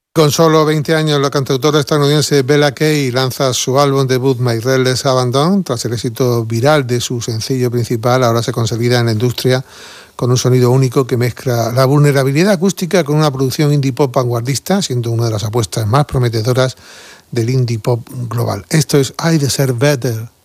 Con solo 20 años, la cantautora estadounidense Bella Kay lanza su álbum debut My Reckless Abandon. Tras el éxito viral de su sencillo principal, ahora se consolida en la industria con un sonido único que mezcla la vulnerabilidad acústica con una producción indie pop vanguardista, siendo una de las apuestas más prometedoras del indie pop global. Esto es I Deserve Better.